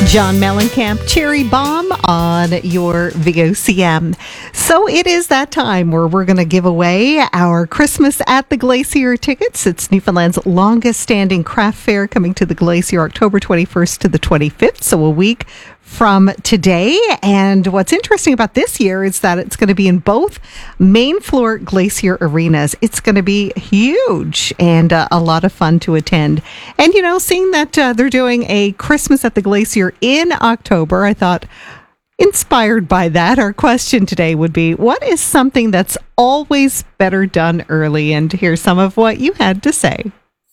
John Mellencamp, Cherry Bomb on your VOCM. So it is that time where we're going to give away our Christmas at the Glacier tickets. It's Newfoundland's longest standing craft fair, coming to the Glacier October 21st to the 25th, so a week from today. And what's interesting about this year is that it's going to be in both main floor Glacier arenas. It's going to be huge and a lot of fun to attend. And, you know, seeing that they're doing a Christmas at the Glacier in October, I thought, inspired by that, our question today would be, what is something that's always better done early? And here's some of what you had to say.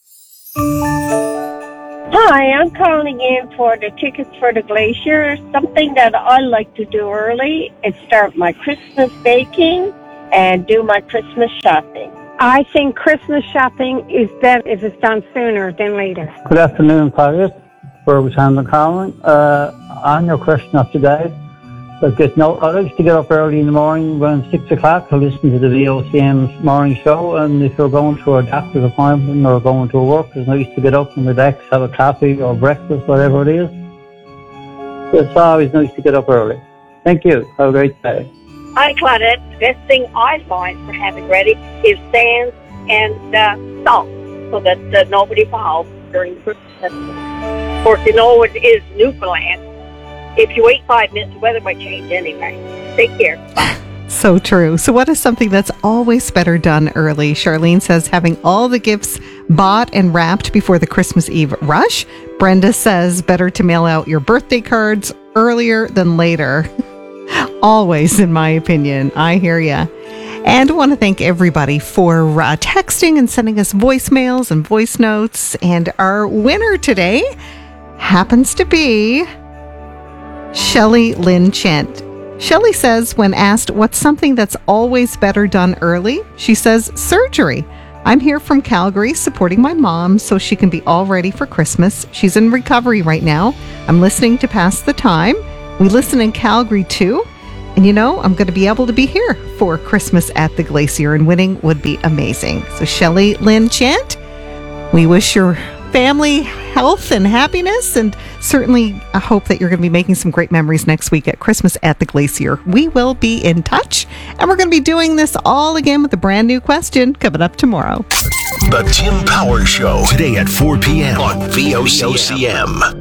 Hi, I'm calling in for the tickets for the Glacier. Something that I like to do early is start my Christmas baking and do my Christmas shopping. I think Christmas shopping is better if it's done sooner than later. Good afternoon, Patrick. Fergus Hamlin calling. On your question of today, I like to get up early in the morning around 6 o'clock to listen to the VOCM's morning show, and if you're going to a doctor's appointment or going to work, it's nice to get up and relax, have a coffee or breakfast, whatever it is. It's always nice to get up early. Thank you. Have a great day. Hi, Claudette. The best thing I find for having ready is sand and salt, so that nobody falls during Christmas. Of course, you know it is Newfoundland. If you wait 5 minutes, the weather might change anyway. Take care. Bye. So true. So what is something that's always better done early? Charlene says having all the gifts bought and wrapped before the Christmas Eve rush. Brenda says better to mail out your birthday cards earlier than later. Always, in my opinion. I hear ya. And I want to thank everybody for texting and sending us voicemails and voice notes. And our winner today happens to be Shelley Lynn Chent. Shelley says, when asked what's something that's always better done early, she says surgery. I'm here from Calgary supporting my mom so she can be all ready for Christmas. She's in recovery right now. I'm listening to pass the time. We listen in Calgary too. And you know, I'm going to be able to be here for Christmas at the Glacier, and winning would be amazing. So Shelley Lynn Chant, we wish your family health and happiness, and certainly I hope that you're going to be making some great memories next week at Christmas at the Glacier. We will be in touch, and we're going to be doing this all again with a brand new question coming up tomorrow. The Tim Power Show, today at 4 p.m. on VOCM.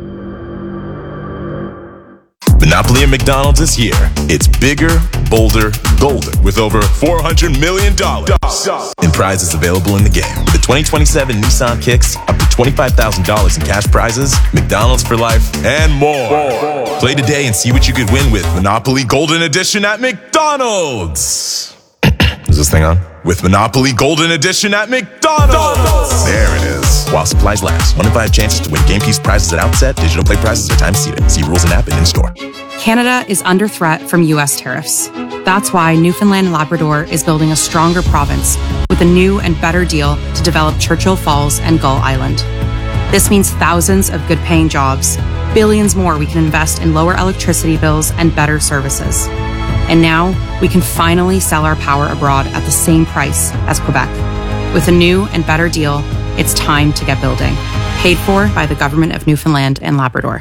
Monopoly at McDonald's is here. It's bigger, bolder, golden, with over $400 million in prizes available in the game. With the 2027 Nissan Kicks, up to $25,000 in cash prizes, McDonald's for life, and more. Play today and see what you could win with Monopoly Golden Edition at McDonald's. Is this thing on? With Monopoly Golden Edition at McDonald's. There it is. While supplies last. 1 in 5 chances to win game piece prizes at outset. Digital play prizes are time seated. See rules and app and in-store. Canada is under threat from U.S. tariffs. That's why Newfoundland and Labrador is building a stronger province with a new and better deal to develop Churchill Falls and Gull Island. This means thousands of good-paying jobs, billions more we can invest in lower electricity bills and better services. And now we can finally sell our power abroad at the same price as Quebec. With a new and better deal, it's time to get building. Paid for by the Government of Newfoundland and Labrador.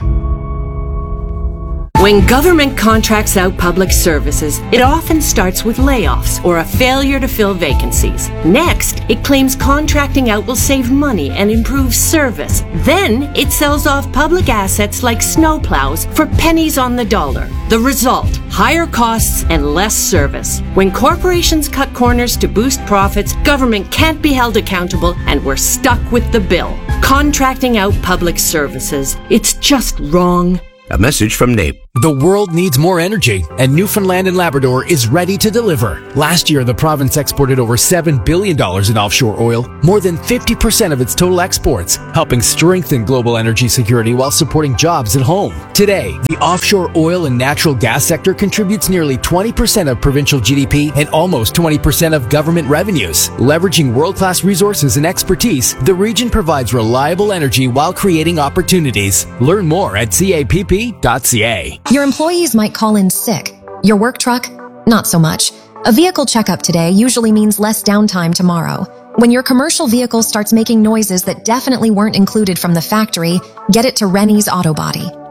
When government contracts out public services, it often starts with layoffs or a failure to fill vacancies. Next, it claims contracting out will save money and improve service. Then, it sells off public assets like snowplows for pennies on the dollar. The result, higher costs and less service. When corporations cut corners to boost profits, government can't be held accountable and we're stuck with the bill. Contracting out public services, it's just wrong. A message from NAPE. The world needs more energy, and Newfoundland and Labrador is ready to deliver. Last year, the province exported over $7 billion in offshore oil, more than 50% of its total exports, helping strengthen global energy security while supporting jobs at home. Today, the offshore oil and natural gas sector contributes nearly 20% of provincial GDP and almost 20% of government revenues. Leveraging world-class resources and expertise, the region provides reliable energy while creating opportunities. Learn more at capp.ca. Your employees might call in sick. Your work truck? Not so much. A vehicle checkup today usually means less downtime tomorrow. When your commercial vehicle starts making noises that definitely weren't included from the factory, get it to Rennie's Auto Body.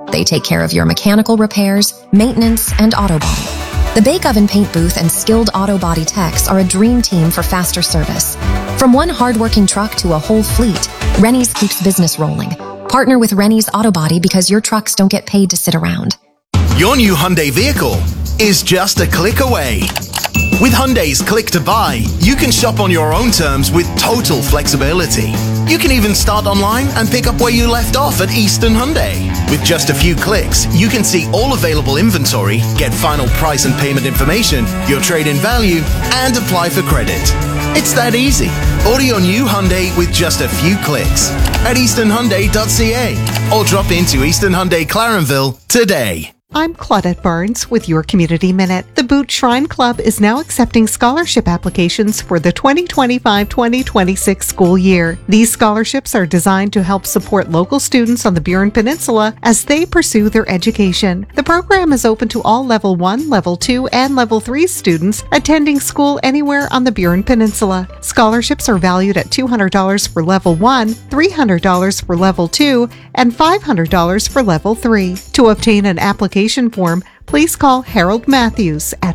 They take care of your mechanical repairs, maintenance, and auto body. The Bake Oven Paint Booth and skilled auto body techs are a dream team for faster service. From one hardworking truck to a whole fleet, Rennie's keeps business rolling. Partner with Rennie's Auto Body because your trucks don't get paid to sit around. Your new Hyundai vehicle is just a click away. With Hyundai's Click to Buy, you can shop on your own terms with total flexibility. You can even start online and pick up where you left off at Eastern Hyundai. With just a few clicks, you can see all available inventory, get final price and payment information, your trade-in value, and apply for credit. It's that easy. Order your new Hyundai with just a few clicks at easternhyundai.ca or drop into Eastern Hyundai Clarenville today. I'm Claudette Barnes with your Community Minute. The Boot Shrine Club is now accepting scholarship applications for the 2025-2026 school year. These scholarships are designed to help support local students on the Burin Peninsula as they pursue their education. The program is open to all Level 1, Level 2, and Level 3 students attending school anywhere on the Burin Peninsula. Scholarships are valued at $200 for Level 1, $300 for Level 2, and $500 for Level 3. To obtain an application form, please call Harold Matthews at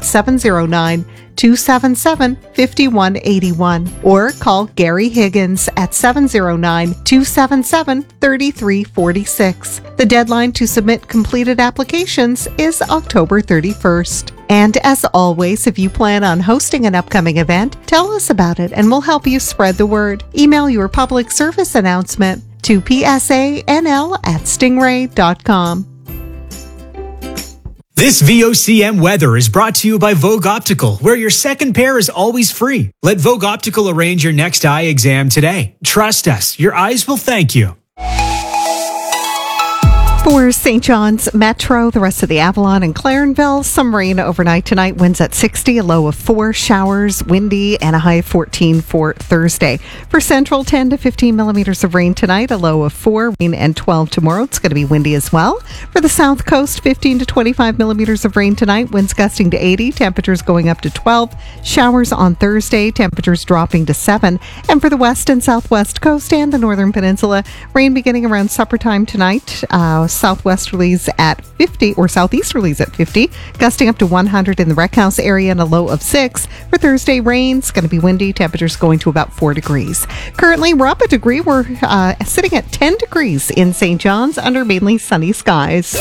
709-277-5181 or call Gary Higgins at 709-277-3346. The deadline to submit completed applications is October 31st. And as always, if you plan on hosting an upcoming event, tell us about it and we'll help you spread the word. Email your public service announcement to psanl@stingray.com. This VOCM weather is brought to you by Vogue Optical, where your second pair is always free. Let Vogue Optical arrange your next eye exam today. Trust us, your eyes will thank you. For St. John's Metro, the rest of the Avalon and Clarenville, some rain overnight tonight, winds at 60, a low of 4, showers, windy, and a high of 14 for Thursday. For Central, 10 to 15 millimeters of rain tonight, a low of 4, rain and 12 tomorrow. It's going to be windy as well. For the South Coast, 15 to 25 millimeters of rain tonight, winds gusting to 80, temperatures going up to 12, showers on Thursday, temperatures dropping to 7. And for the West and Southwest Coast and the Northern Peninsula, rain beginning around supper time tonight, southwesterlies at 50 or southeasterlies at 50, gusting up to 100 in the Rec House area and a low of 6. For Thursday, rain's going to be windy, temperatures going to about 4 degrees. Currently, we're up a degree. We're sitting at 10 degrees in St. John's under mainly sunny skies.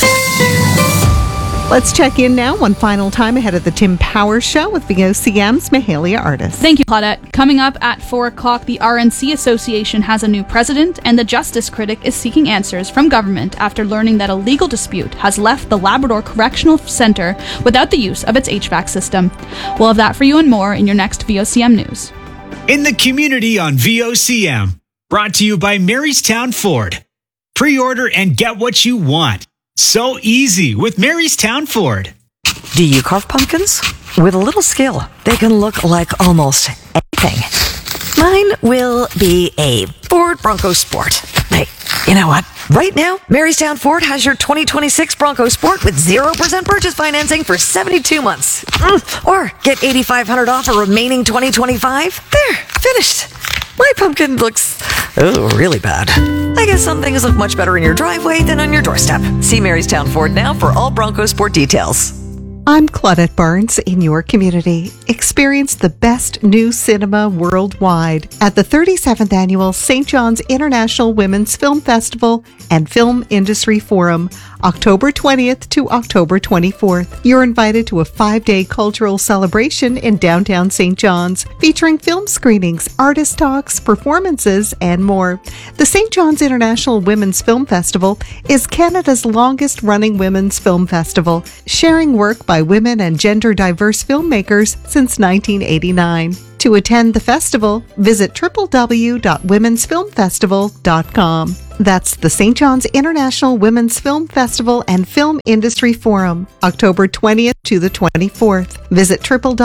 Let's check in now one final time ahead of the Tim Powers Show with VOCM's Mahalia Artis. Thank you, Claudette. Coming up at 4 o'clock, the RNC Association has a new president, and the Justice Critic is seeking answers from government after learning that a legal dispute has left the Labrador Correctional Center without the use of its HVAC system. We'll have that for you and more in your next VOCM News. In the community on VOCM, brought to you by Marystown Ford. Pre-order and get what you want. So easy with Marystown Ford. Do you carve pumpkins? With a little skill, they can look like almost anything. Mine will be a Ford Bronco Sport. Hey, you know what? Right now, Marystown Ford has your 2026 Bronco Sport with 0% purchase financing for 72 months. Or get $8,500 off a remaining 2025. There, finished. My pumpkin looks, really bad. I guess some things look much better in your driveway than on your doorstep. See Marystown Ford now for all Bronco Sport details. I'm Claudette Barnes in your community. Experience the best new cinema worldwide at the 37th Annual St. John's International Women's Film Festival and Film Industry Forum, October 20th to October 24th. You're invited to a 5-day cultural celebration in downtown St. John's, featuring film screenings, artist talks, performances, and more. The St. John's International Women's Film Festival is Canada's longest-running women's film festival, sharing work by women and gender-diverse filmmakers since 1989. To attend the festival, visit www.womensfilmfestival.com. That's the St. John's International Women's Film Festival and Film Industry Forum, October 20th to the 24th. Visit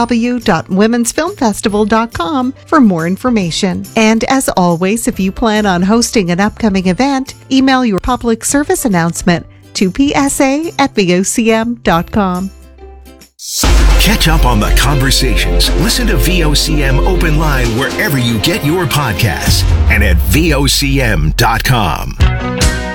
www.womensfilmfestival.com for more information. And as always, if you plan on hosting an upcoming event, email your public service announcement to psa@vocm.com. Catch up on the conversations. Listen to VOCM Open Line wherever you get your podcasts and at vocm.com.